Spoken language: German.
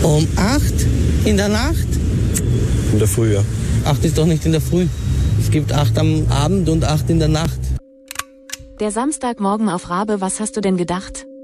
Um 8 in der Nacht? In der Früh, ja. 8 ist doch nicht in der Früh. Es gibt 8 am Abend und 8 in der Nacht. Der Samstagmorgen auf Rabe, was hast du denn gedacht?